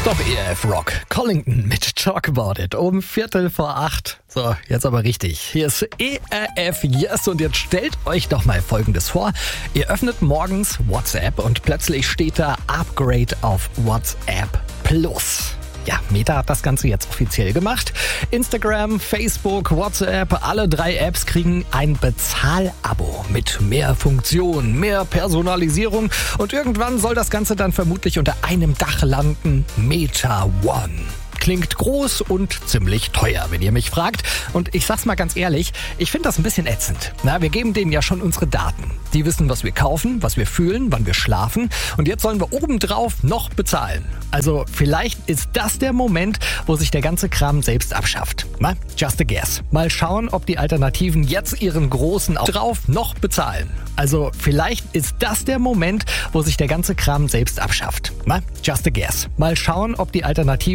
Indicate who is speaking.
Speaker 1: Doch ERF Rock. Collington mit Talk About It um 7:45. So, jetzt aber richtig. Hier ist ERF Yes und jetzt stellt euch doch mal Folgendes vor. Ihr öffnet morgens WhatsApp und plötzlich steht da Upgrade auf WhatsApp Plus. Ja, Meta hat das Ganze jetzt offiziell gemacht. Instagram, Facebook, WhatsApp, alle 3 Apps kriegen ein Bezahlabo mit mehr Funktion, mehr Personalisierung und irgendwann soll das Ganze dann vermutlich unter einem Dach landen. Meta One. Klingt groß und ziemlich teuer, wenn ihr mich fragt. Und ich sag's mal ganz ehrlich, ich finde das ein bisschen ätzend. Na, wir geben denen ja schon unsere Daten. Die wissen, was wir kaufen, was wir fühlen, wann wir schlafen. Und jetzt sollen wir obendrauf noch bezahlen. Also vielleicht ist das der Moment, wo sich der ganze Kram selbst abschafft. Na, just a guess. Mal schauen, ob die Alternativen jetzt ihren großen drauf noch bezahlen. Also vielleicht ist das der Moment, wo sich der ganze Kram selbst abschafft. Na, just a guess. Mal schauen, ob die Alternativen